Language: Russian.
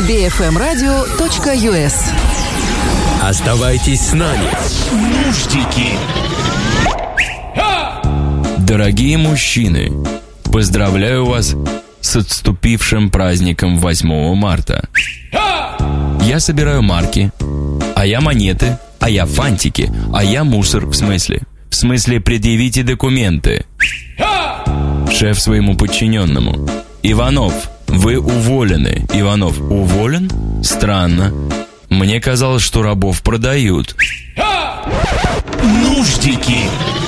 bfmradio.us. Оставайтесь с нами. Нуждики. Дорогие мужчины, поздравляю вас с отступившим праздником 8 марта. Я собираю марки, а я монеты, а я фантики, а я мусор, в смысле предъявите документы. Шеф своему подчиненному: Иванов, вы уволены. Иванов: уволен? Странно. Мне казалось, что рабов продают. Нуждики.